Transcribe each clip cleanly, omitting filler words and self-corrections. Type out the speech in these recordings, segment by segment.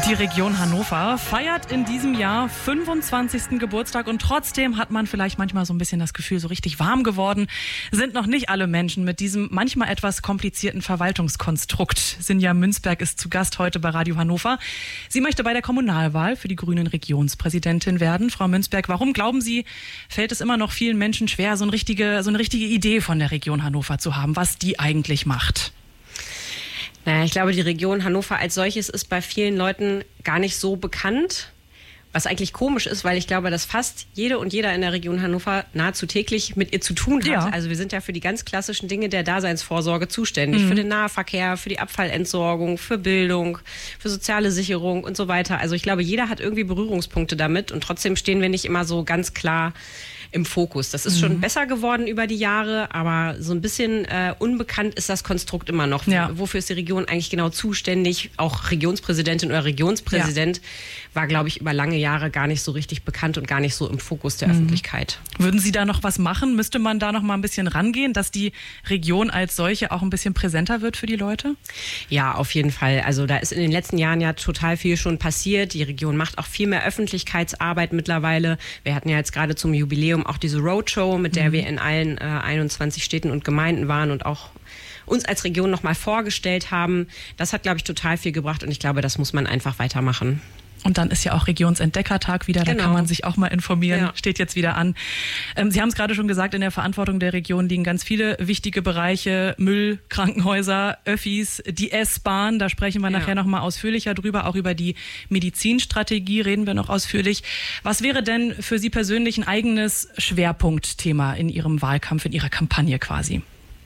Die Region Hannover feiert in diesem Jahr 25. Geburtstag und trotzdem hat man vielleicht manchmal so ein bisschen das Gefühl, so richtig warm geworden sind noch nicht alle Menschen mit diesem manchmal etwas komplizierten Verwaltungskonstrukt. Sinja Münzberg ist zu Gast heute bei Radio Hannover. Sie möchte bei der Kommunalwahl für die Grünen Regionspräsidentin werden. Frau Münzberg, warum glauben Sie, fällt es immer noch vielen Menschen schwer, so eine richtige Idee von der Region Hannover zu haben, was die eigentlich macht? Naja, ich glaube, die Region Hannover als solches ist bei vielen Leuten gar nicht so bekannt, was eigentlich komisch ist, weil ich glaube, dass fast jede und jeder in der Region Hannover nahezu täglich mit ihr zu tun hat. Ja. Also wir sind ja für die ganz klassischen Dinge der Daseinsvorsorge zuständig, für den Nahverkehr, für die Abfallentsorgung, für Bildung, für soziale Sicherung und so weiter. Also ich glaube, jeder hat irgendwie Berührungspunkte damit und trotzdem stehen wir nicht immer so ganz klar im Fokus. Das ist schon besser geworden über die Jahre, aber so ein bisschen unbekannt ist das Konstrukt immer noch. Ja. Wofür ist die Region eigentlich genau zuständig? Auch Regionspräsidentin oder Regionspräsident war, glaube ich, über lange Jahre gar nicht so richtig bekannt und gar nicht so im Fokus der Öffentlichkeit. Würden Sie da noch was machen? Müsste man da noch mal ein bisschen rangehen, dass die Region als solche auch ein bisschen präsenter wird für die Leute? Ja, auf jeden Fall. Also da ist in den letzten Jahren ja total viel schon passiert. Die Region macht auch viel mehr Öffentlichkeitsarbeit mittlerweile. Wir hatten ja jetzt gerade zum Jubiläum auch diese Roadshow, mit der wir in allen 21 Städten und Gemeinden waren und auch uns als Region nochmal vorgestellt haben. Das hat, glaube ich, total viel gebracht und ich glaube, das muss man einfach weitermachen. Und dann ist ja auch Regionsentdeckertag wieder, da kann man sich auch mal informieren, steht jetzt wieder an. Sie haben es gerade schon gesagt, in der Verantwortung der Region liegen ganz viele wichtige Bereiche, Müll, Krankenhäuser, Öffis, die S-Bahn, da sprechen wir nachher noch mal ausführlicher drüber, auch über die Medizinstrategie reden wir noch ausführlich. Was wäre denn für Sie persönlich ein eigenes Schwerpunktthema in Ihrem Wahlkampf, in Ihrer Kampagne quasi?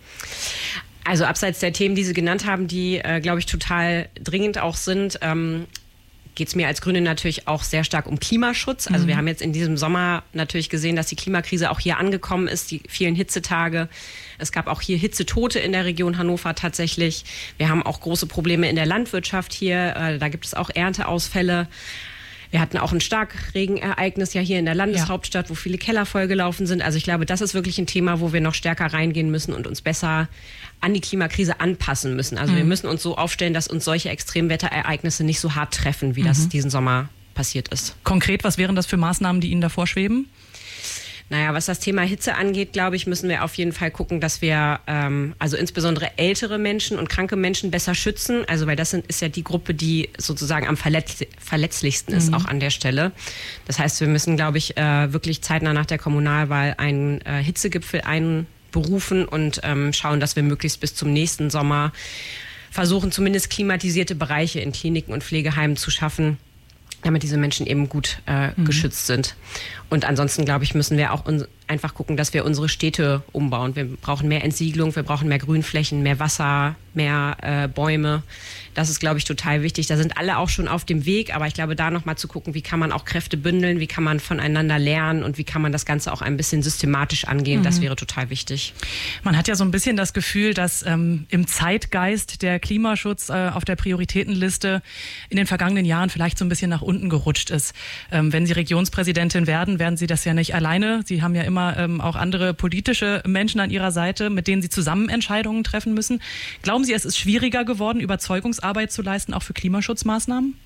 Also abseits der Themen, die Sie genannt haben, die, glaube ich, total dringend auch sind, geht es mir als Grüne natürlich auch sehr stark um Klimaschutz. Also wir haben jetzt in diesem Sommer natürlich gesehen, dass die Klimakrise auch hier angekommen ist, die vielen Hitzetage. Es gab auch hier Hitzetote in der Region Hannover tatsächlich. Wir haben auch große Probleme in der Landwirtschaft hier. Da gibt es auch Ernteausfälle. Wir hatten auch ein Starkregenereignis ja hier in der Landeshauptstadt, wo viele Keller vollgelaufen sind. Also ich glaube, das ist wirklich ein Thema, wo wir noch stärker reingehen müssen und uns besser an die Klimakrise anpassen müssen. Also wir müssen uns so aufstellen, dass uns solche Extremwetterereignisse nicht so hart treffen, wie das diesen Sommer passiert ist. Konkret, was wären das für Maßnahmen, die Ihnen da vorschweben? Naja, was das Thema Hitze angeht, glaube ich, müssen wir auf jeden Fall gucken, dass wir also insbesondere ältere Menschen und kranke Menschen besser schützen. Also weil das ist ja die Gruppe, die sozusagen am verletzlichsten ist, auch an der Stelle. Das heißt, wir müssen, glaube ich, wirklich zeitnah nach der Kommunalwahl einen Hitzegipfel einberufen und schauen, dass wir möglichst bis zum nächsten Sommer versuchen, zumindest klimatisierte Bereiche in Kliniken und Pflegeheimen zu schaffen, damit diese Menschen eben gut geschützt sind. Und ansonsten, glaube ich, müssen wir auch einfach gucken, dass wir unsere Städte umbauen. Wir brauchen mehr Entsiegelung, wir brauchen mehr Grünflächen, mehr Wasser, mehr Bäume. Das ist, glaube ich, total wichtig. Da sind alle auch schon auf dem Weg, aber ich glaube, da nochmal zu gucken, wie kann man auch Kräfte bündeln, wie kann man voneinander lernen und wie kann man das Ganze auch ein bisschen systematisch angehen, das wäre total wichtig. Man hat ja so ein bisschen das Gefühl, dass im Zeitgeist der Klimaschutz auf der Prioritätenliste in den vergangenen Jahren vielleicht so ein bisschen nach unten gerutscht ist. Wenn Sie Regionspräsidentin werden Sie das ja nicht alleine. Sie haben ja immer auch andere politische Menschen an Ihrer Seite, mit denen Sie zusammen Entscheidungen treffen müssen. Glauben Sie, es ist schwieriger geworden, Überzeugungsarbeit zu leisten, auch für Klimaschutzmaßnahmen?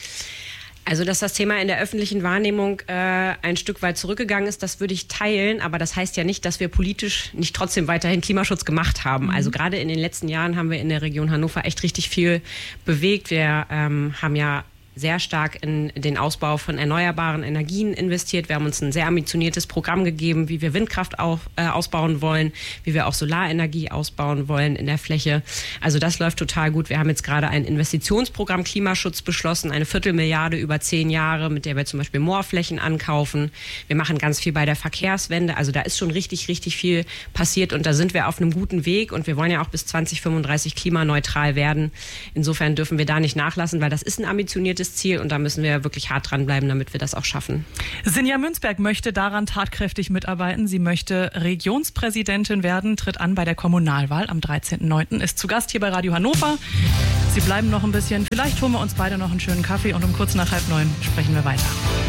Also, dass das Thema in der öffentlichen Wahrnehmung ein Stück weit zurückgegangen ist, das würde ich teilen. Aber das heißt ja nicht, dass wir politisch nicht trotzdem weiterhin Klimaschutz gemacht haben. Also gerade in den letzten Jahren haben wir in der Region Hannover echt richtig viel bewegt. Wir haben ja sehr stark in den Ausbau von erneuerbaren Energien investiert. Wir haben uns ein sehr ambitioniertes Programm gegeben, wie wir Windkraft ausbauen wollen, wie wir auch Solarenergie ausbauen wollen in der Fläche. Also das läuft total gut. Wir haben jetzt gerade ein Investitionsprogramm Klimaschutz beschlossen, eine Viertelmilliarde über 10 Jahre, mit der wir zum Beispiel Moorflächen ankaufen. Wir machen ganz viel bei der Verkehrswende. Also da ist schon richtig, richtig viel passiert und da sind wir auf einem guten Weg und wir wollen ja auch bis 2035 klimaneutral werden. Insofern dürfen wir da nicht nachlassen, weil das ist ein ambitioniertes Ziel und da müssen wir wirklich hart dranbleiben, damit wir das auch schaffen. Sinja Münzberg möchte daran tatkräftig mitarbeiten. Sie möchte Regionspräsidentin werden, tritt an bei der Kommunalwahl am 13.09., ist zu Gast hier bei Radio Hannover. Sie bleiben noch ein bisschen. Vielleicht holen wir uns beide noch einen schönen Kaffee und um kurz nach 8:30 sprechen wir weiter.